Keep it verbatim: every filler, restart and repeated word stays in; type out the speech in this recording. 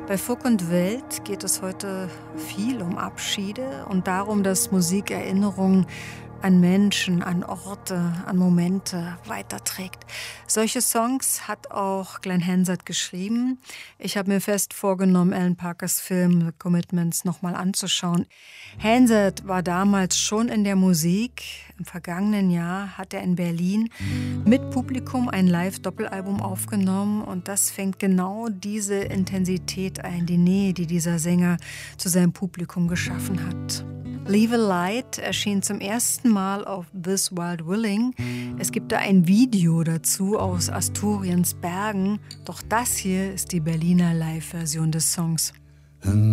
Bei Funk und Welt geht es heute viel um Abschiede und darum, dass Musik Erinnerungen an Menschen, an Orte, an Momente weiterträgt. Solche Songs hat auch Glenn Hansard geschrieben. Ich habe mir fest vorgenommen, Alan Parkers Film The Commitments nochmal anzuschauen. Hansard war damals schon in der Musik. Im vergangenen Jahr hat er in Berlin mit Publikum ein Live-Doppelalbum aufgenommen und das fängt genau diese Intensität ein, die Nähe, die dieser Sänger zu seinem Publikum geschaffen hat. Leave a Light erschien zum ersten Mal auf This Wild Willing. Es gibt da ein Video dazu aus Asturiens Bergen. Doch das hier ist die Berliner Live-Version des Songs.